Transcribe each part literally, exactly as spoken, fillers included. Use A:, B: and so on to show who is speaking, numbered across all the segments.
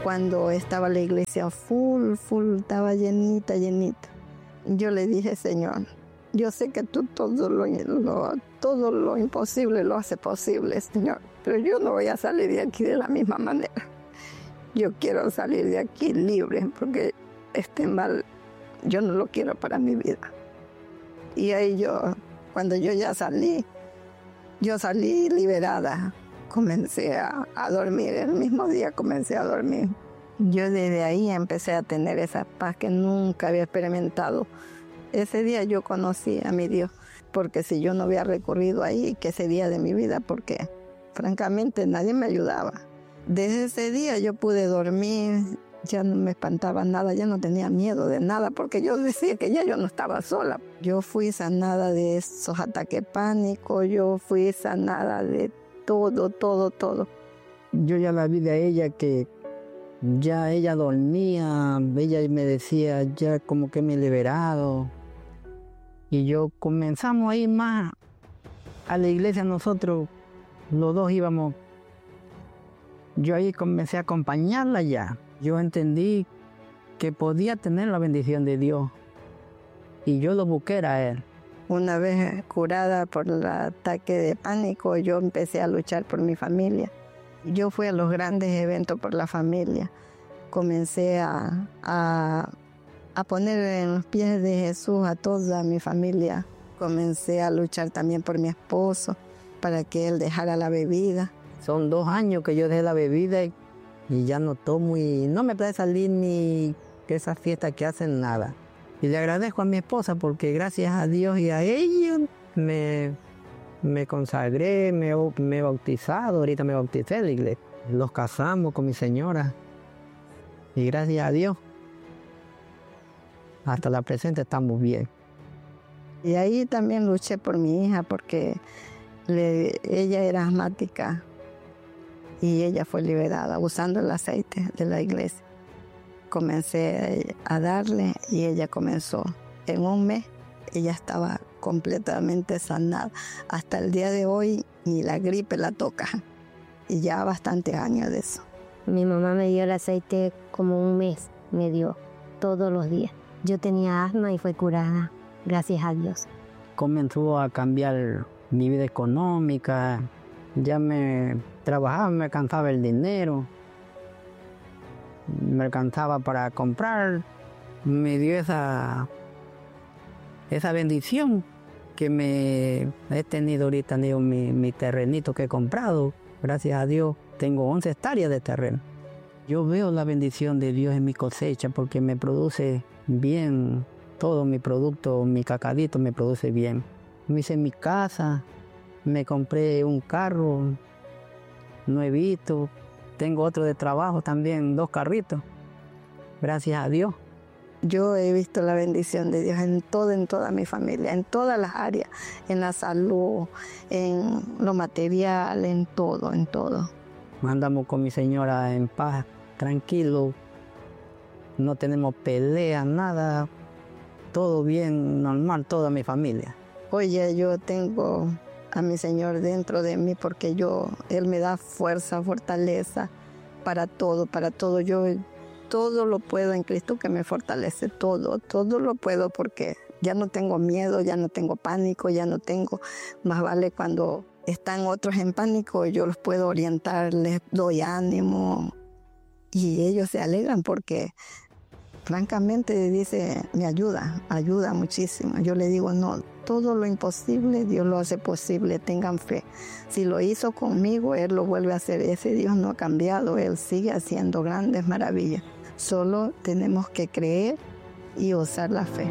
A: cuando estaba la iglesia full, full, estaba llenita, llenita. Yo le dije, Señor, yo sé que tú todo lo, lo, todo lo imposible lo haces posible, Señor, pero yo no voy a salir de aquí de la misma manera. Yo quiero salir de aquí libre, porque este mal yo no lo quiero para mi vida. Y ahí yo, cuando yo ya salí, yo salí liberada. Comencé a, a dormir, el mismo día comencé a dormir. Yo desde ahí empecé a tener esa paz que nunca había experimentado. Ese día yo conocí a mi Dios, porque si yo no había recurrido ahí, que ese día de mi vida, porque francamente nadie me ayudaba. Desde ese día yo pude dormir, ya no me espantaba nada, ya no tenía miedo de nada, porque yo decía que ya yo no estaba sola. Yo fui sanada de esos ataques pánicos, yo fui sanada de todo, todo, todo.
B: Yo ya la vi de ella que ya ella dormía, ella me decía ya como que me he liberado. Y yo comenzamos a ir más a la iglesia, nosotros los dos íbamos. Yo ahí comencé a acompañarla ya. Yo entendí que podía tener la bendición de Dios. Y yo lo busqué a Él.
A: Una vez curada por el ataque de pánico, yo empecé a luchar por mi familia. Yo fui a los grandes eventos por la familia. Comencé a, a, a poner en los pies de Jesús a toda mi familia. Comencé a luchar también por mi esposo, para que él dejara la bebida.
B: Son dos años que yo dejé la bebida y, y ya no tomo y no me puede salir ni que esas fiestas que hacen nada. Y le agradezco a mi esposa porque gracias a Dios y a ella me, me consagré, me, me he bautizado, ahorita me bauticé en la iglesia. Los casamos con mi señora y gracias a Dios hasta la presente estamos bien.
A: Y ahí también luché por mi hija porque le, ella era asmática y ella fue liberada usando el aceite de la iglesia. Comencé a darle y ella comenzó. En un mes ella estaba completamente sanada. Hasta el día de hoy ni la gripe la toca. Y ya bastantes años de eso.
C: Mi mamá me dio el aceite como un mes, me dio todos los días. Yo tenía asma y fue curada, gracias a Dios.
B: Comenzó a cambiar mi vida económica. Ya me trabajaba, me alcanzaba el dinero. Me alcanzaba para comprar. Me dio esa, esa bendición que me he tenido ahorita en mi, mi terrenito que he comprado. Gracias a Dios tengo once hectáreas de terreno. Yo veo la bendición de Dios en mi cosecha porque me produce bien todo mi producto, mi cacadito me produce bien. Me hice mi casa, me compré un carro nuevito, tengo otro de trabajo también, dos carritos, gracias a Dios.
A: Yo he visto la bendición de Dios en todo, en toda mi familia, en todas las áreas, en la salud, en lo material, en todo, en todo.
B: Andamos con mi señora en paz, tranquilo, no tenemos peleas, nada, todo bien, normal, toda mi familia.
A: Oye, yo tengo a mi Señor dentro de mí porque yo, Él me da fuerza, fortaleza para todo, para todo. Yo todo lo puedo en Cristo que me fortalece, todo, todo lo puedo porque ya no tengo miedo, ya no tengo pánico, ya no tengo, más vale cuando están otros en pánico, yo los puedo orientar, les doy ánimo y ellos se alegran porque francamente dice, me ayuda, ayuda muchísimo. Yo le digo, no, todo lo imposible Dios lo hace posible, tengan fe. Si lo hizo conmigo, Él lo vuelve a hacer. Ese Dios no ha cambiado, Él sigue haciendo grandes maravillas. Solo tenemos que creer y usar la fe.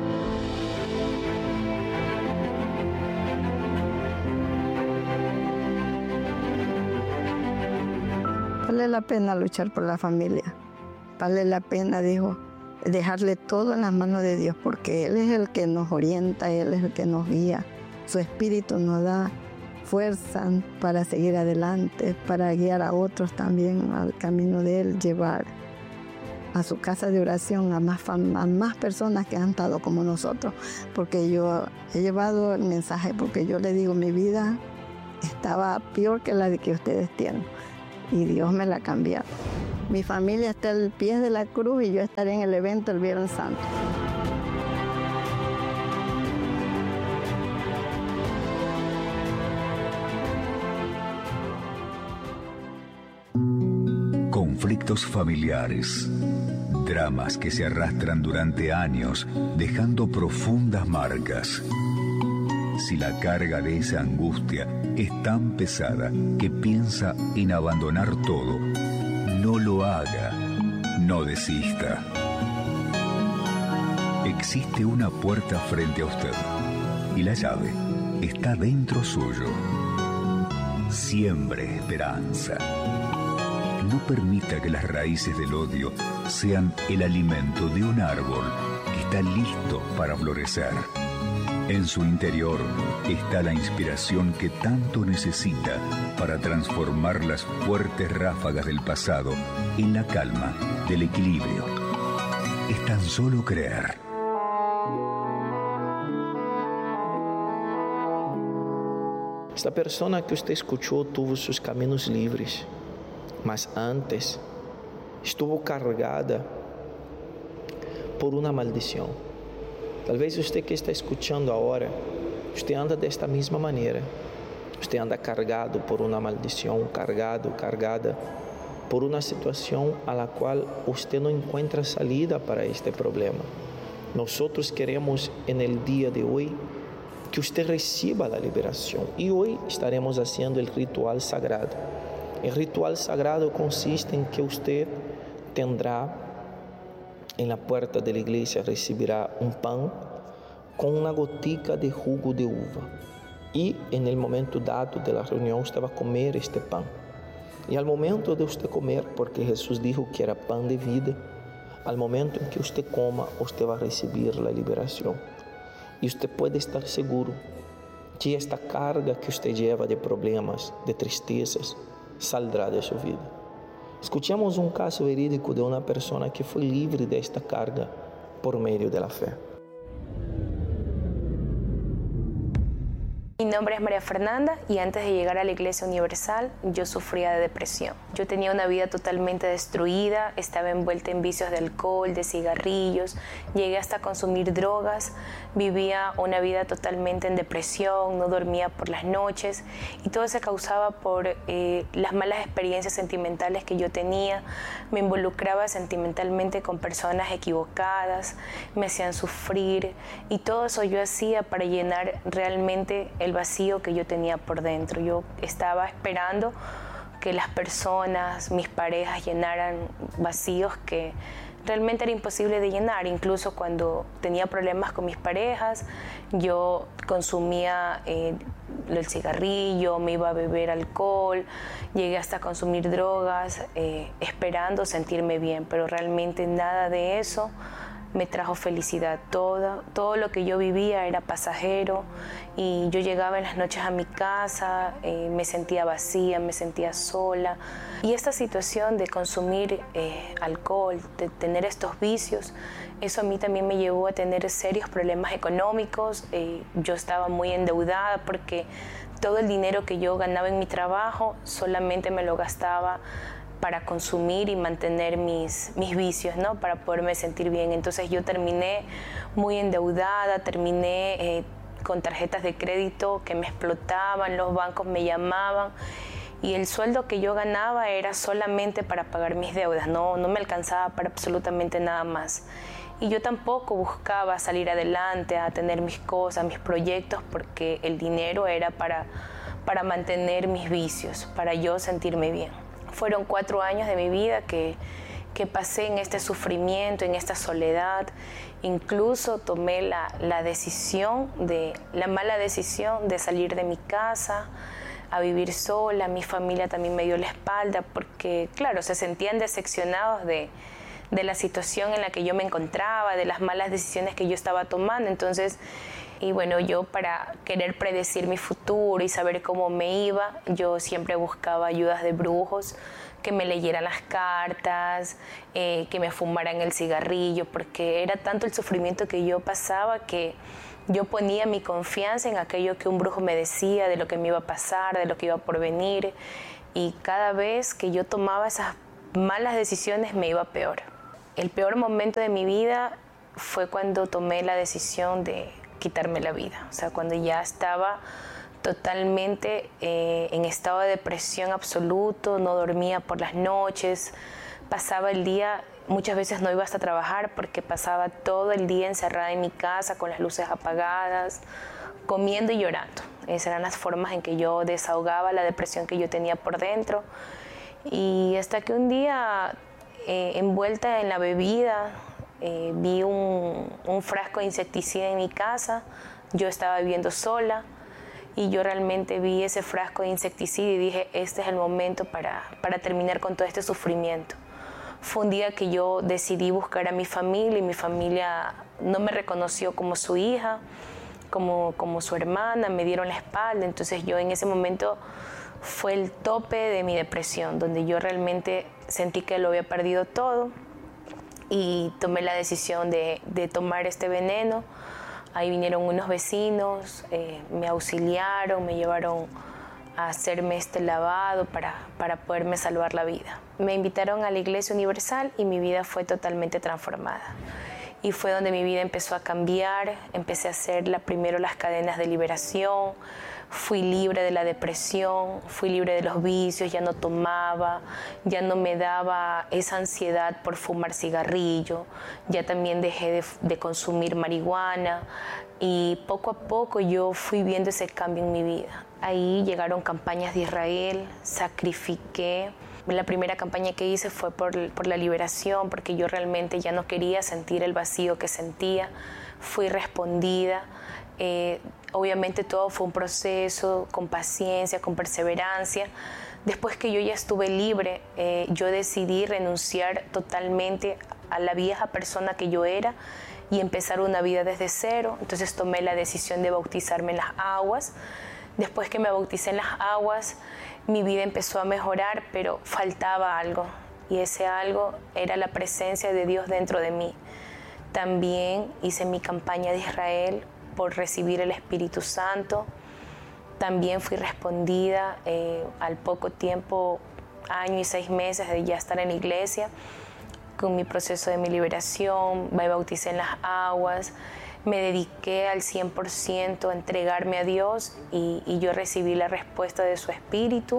A: Vale la pena luchar por la familia. Vale la pena, dijo, dejarle todo en las manos de Dios, porque Él es el que nos orienta, Él es el que nos guía. Su Espíritu nos da fuerza para seguir adelante, para guiar a otros también al camino de Él, llevar a su casa de oración a más, a más personas que han estado como nosotros, porque yo he llevado el mensaje, porque yo le digo, mi vida estaba peor que la de que ustedes tienen, y Dios me la ha cambiado. Mi familia está al pie de la cruz y yo estaré en el evento el Viernes Santo.
D: Conflictos familiares, dramas que se arrastran durante años, dejando profundas marcas. Si la carga de esa angustia es tan pesada que piensa en abandonar todo, no lo haga, no desista. Existe una puerta frente a usted y la llave está dentro suyo. Siembre esperanza. No permita que las raíces del odio sean el alimento de un árbol que está listo para florecer. En su interior está la inspiración que tanto necesita para transformar las fuertes ráfagas del pasado en la calma del equilibrio. Es tan solo creer.
E: Esta persona que usted escuchó tuvo sus caminos libres, mas antes estuvo cargada por una maldición. Tal vez usted que está escuchando ahora, usted anda de esta misma manera. Usted anda cargado por una maldición, cargado, cargada por una situación a la cual usted no encuentra salida para este problema. Nosotros queremos en el día de hoy que usted reciba la liberación y hoy estaremos haciendo el ritual sagrado. El ritual sagrado consiste en que usted tendrá en la puerta de la iglesia, recibirá un pan con una gotica de jugo de uva y en el momento dado de la reunión usted va a comer este pan. Y al momento de usted comer, porque Jesús dijo que era pan de vida, al momento en que usted coma, usted va a recibir la liberación. Y usted puede estar seguro que esta carga que usted lleva de problemas, de tristezas, saldrá de su vida. Escuchemos un caso verídico de una persona que fue libre de esta carga por medio de la fe.
F: Mi nombre es María Fernanda y antes de llegar a la Iglesia Universal yo sufría de depresión. Yo tenía una vida totalmente destruida, estaba envuelta en vicios de alcohol, de cigarrillos, llegué hasta consumir drogas, vivía una vida totalmente en depresión, no dormía por las noches y todo se causaba por eh, las malas experiencias sentimentales que yo tenía. Me involucraba sentimentalmente con personas equivocadas, me hacían sufrir y todo eso yo hacía para llenar realmente el vacío que yo tenía por dentro. Yo estaba esperando que las personas, mis parejas, llenaran vacíos que realmente era imposible de llenar. Incluso cuando tenía problemas con mis parejas, yo consumía eh, el cigarrillo, me iba a beber alcohol, llegué hasta consumir drogas, eh, esperando sentirme bien, pero realmente nada de eso me trajo felicidad. Todo, todo lo que yo vivía era pasajero y yo llegaba en las noches a mi casa, eh, me sentía vacía, me sentía sola. Y esta situación de consumir eh, alcohol, de tener estos vicios, eso a mí también me llevó a tener serios problemas económicos. Eh, yo estaba muy endeudada porque todo el dinero que yo ganaba en mi trabajo solamente me lo gastaba para consumir y mantener mis, mis vicios, ¿no? Para poderme sentir bien. Entonces yo terminé muy endeudada, terminé eh, con tarjetas de crédito que me explotaban, los bancos me llamaban y el sueldo que yo ganaba era solamente para pagar mis deudas, no, no me alcanzaba para absolutamente nada más. Y yo tampoco buscaba salir adelante, a tener mis cosas, mis proyectos, porque el dinero era para, para mantener mis vicios, para yo sentirme bien. Fueron cuatro años de mi vida que, que pasé en este sufrimiento, en esta soledad. Incluso tomé la, la decisión, de, la mala decisión de salir de mi casa a vivir sola. Mi familia también me dio la espalda porque, claro, se sentían decepcionados de, de la situación en la que yo me encontraba, de las malas decisiones que yo estaba tomando. Entonces, y bueno, yo para querer predecir mi futuro y saber cómo me iba, yo siempre buscaba ayudas de brujos, que me leyeran las cartas, eh, que me fumaran el cigarrillo, porque era tanto el sufrimiento que yo pasaba que yo ponía mi confianza en aquello que un brujo me decía, de lo que me iba a pasar, de lo que iba por venir. Y cada vez que yo tomaba esas malas decisiones me iba peor. El peor momento de mi vida fue cuando tomé la decisión de quitarme la vida. O sea, cuando ya estaba totalmente eh, en estado de depresión absoluto, no dormía por las noches, pasaba el día, muchas veces no iba hasta trabajar porque pasaba todo el día encerrada en mi casa con las luces apagadas, comiendo y llorando. Esas eran las formas en que yo desahogaba la depresión que yo tenía por dentro. Y hasta que un día, eh, envuelta en la bebida, eh, vi un, un frasco de insecticida en mi casa. Yo estaba viviendo sola y yo realmente vi ese frasco de insecticida y dije, este es el momento para, para terminar con todo este sufrimiento. Fue un día que yo decidí buscar a mi familia y mi familia no me reconoció como su hija, como, como su hermana, me dieron la espalda. Entonces yo en ese momento fue el tope de mi depresión, donde yo realmente sentí que lo había perdido todo y tomé la decisión de, de tomar este veneno. Ahí vinieron unos vecinos, eh, me auxiliaron, me llevaron a hacerme este lavado para, para poderme salvar la vida. Me invitaron a la Iglesia Universal y mi vida fue totalmente transformada. Y fue donde mi vida empezó a cambiar, empecé a hacer la, primero las cadenas de liberación, fui libre de la depresión, fui libre de los vicios, ya no tomaba, ya no me daba esa ansiedad por fumar cigarrillo, ya también dejé de, de consumir marihuana y poco a poco yo fui viendo ese cambio en mi vida. Ahí llegaron campañas de Israel, sacrifiqué. La primera campaña que hice fue por, por la liberación, porque yo realmente ya no quería sentir el vacío que sentía. Fui respondida. Eh, obviamente todo fue un proceso, con paciencia, con perseverancia. Después que yo ya estuve libre, eh, yo decidí renunciar totalmente a la vieja persona que yo era y empezar una vida desde cero. Entonces tomé la decisión de bautizarme en las aguas. Después que me bauticé en las aguas, mi vida empezó a mejorar, pero faltaba algo. Y ese algo era la presencia de Dios dentro de mí. También hice mi campaña de Israel por recibir el Espíritu Santo. También fui respondida eh, al poco tiempo, año y seis meses de ya estar en la iglesia, con mi proceso de mi liberación. Me bauticé en las aguas. Me dediqué al cien por ciento a entregarme a Dios y, y yo recibí la respuesta de su Espíritu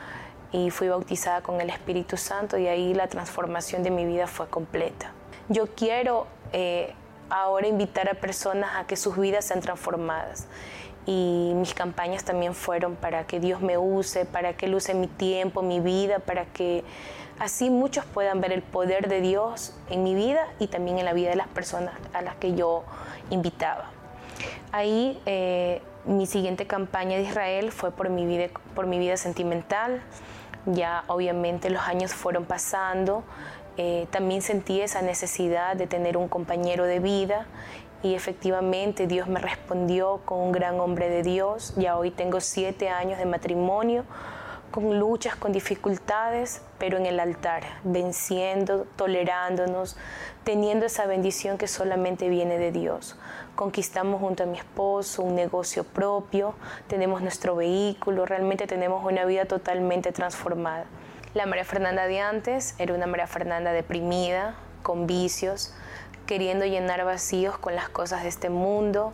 F: y fui bautizada con el Espíritu Santo y ahí la transformación de mi vida fue completa. Yo quiero eh, ahora invitar a personas a que sus vidas sean transformadas y mis campañas también fueron para que Dios me use, para que Él use mi tiempo, mi vida, para que así muchos puedan ver el poder de Dios en mi vida y también en la vida de las personas a las que yo invitaba. Ahí eh, mi siguiente campaña de Israel fue por mi vida, por mi vida sentimental. Ya obviamente los años fueron pasando. Eh, también sentí esa necesidad de tener un compañero de vida y efectivamente Dios me respondió con un gran hombre de Dios. Ya hoy tengo siete años de matrimonio, con luchas, con dificultades, pero en el altar, venciendo, tolerándonos, teniendo esa bendición que solamente viene de Dios. Conquistamos junto a mi esposo un negocio propio, tenemos nuestro vehículo, realmente tenemos una vida totalmente transformada. La María Fernanda de antes era una María Fernanda deprimida, con vicios, queriendo llenar vacíos con las cosas de este mundo,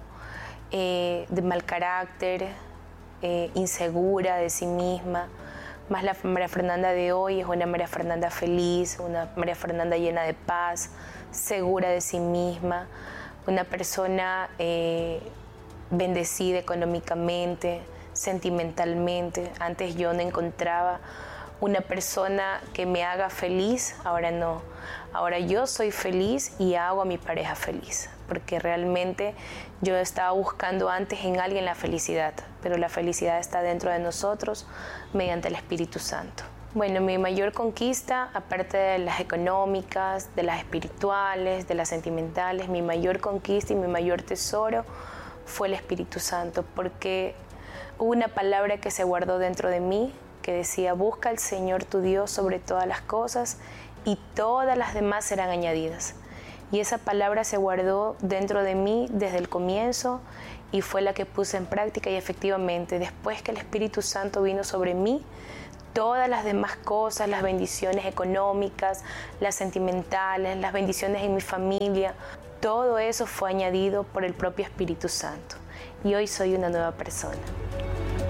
F: eh, de mal carácter, eh, insegura de sí misma. Más la María Fernanda de hoy es una María Fernanda feliz, una María Fernanda llena de paz, segura de sí misma, una persona eh, bendecida económicamente, sentimentalmente. Antes yo no encontraba una persona que me haga feliz, ahora no. Ahora yo soy feliz y hago a mi pareja feliz, porque realmente yo estaba buscando antes en alguien la felicidad, pero la felicidad está dentro de nosotros mediante el Espíritu Santo. Bueno, mi mayor conquista, aparte de las económicas, de las espirituales, de las sentimentales, mi mayor conquista y mi mayor tesoro fue el Espíritu Santo, porque hubo una palabra que se guardó dentro de mí que decía: busca al Señor tu Dios sobre todas las cosas y todas las demás serán añadidas. Y esa palabra se guardó dentro de mí desde el comienzo y fue la que puse en práctica, y efectivamente después que el Espíritu Santo vino sobre mí, todas las demás cosas, las bendiciones económicas, las sentimentales, las bendiciones en mi familia, todo eso fue añadido por el propio Espíritu Santo. Y hoy soy una nueva persona.